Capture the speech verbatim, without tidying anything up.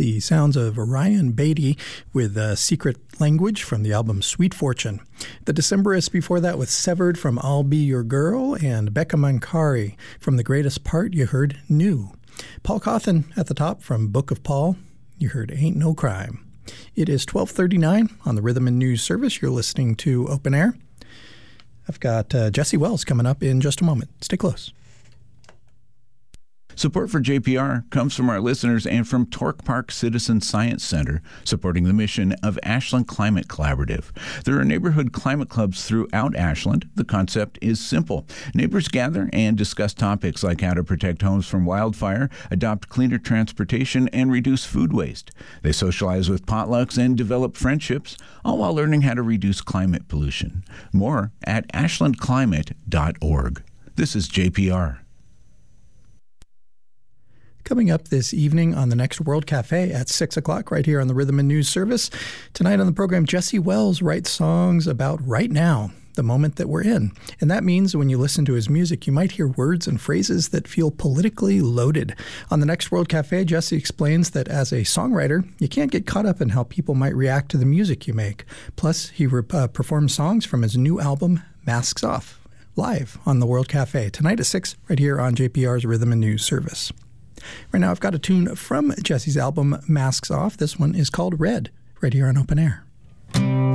The sounds of Ryan Beatty with uh, Secret Language from the album Sweet Fortune. The Decemberists before that with Severed from I'll Be Your Girl, and Becca Mankari from The Greatest Part, you heard New. Paul Cawthon at the top from Book of Paul, you heard Ain't No Crime. It is twelve thirty-nine on the Rhythm and News Service. You're listening to Open Air. I've got uh, Jesse Wells coming up in just a moment. Stay close. Support for J P R comes from our listeners and from Torque Park Citizen Science Center, supporting the mission of Ashland Climate Collaborative. There are neighborhood climate clubs throughout Ashland. The concept is simple. Neighbors gather and discuss topics like how to protect homes from wildfire, adopt cleaner transportation, and reduce food waste. They socialize with potlucks and develop friendships, all while learning how to reduce climate pollution. More at ashland climate dot org. This is J P R. Coming up this evening on the Next World Cafe at six o'clock right here on the Rhythm and News Service. Tonight on the program, Jesse Wells writes songs about right now, the moment that we're in. And that means when you listen to his music, you might hear words and phrases that feel politically loaded. On the Next World Cafe, Jesse explains that as a songwriter, you can't get caught up in how people might react to the music you make. Plus, he re- uh, performs songs from his new album, Masks Off, live on the World Cafe tonight at six right here on J P R's Rhythm and News Service. Right now, I've got a tune from Jesse's album, Masks Off. This one is called Red, right here on Open Air.